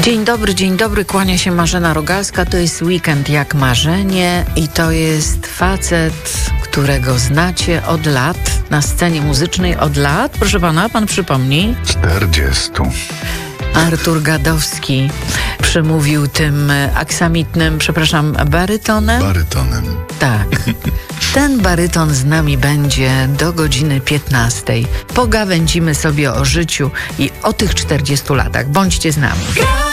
Dzień dobry, kłania się Marzena Rogalska. To jest Weekend jak marzenie i to jest facet, którego znacie od lat, na scenie muzycznej od lat. Proszę pana, pan przypomni? 40. Artur Gadowski przemówił tym aksamitnym, barytonem. Barytonem. Tak. Ten baryton z nami będzie do godziny 15. Pogawędzimy sobie o życiu i o tych 40 latach. Bądźcie z nami.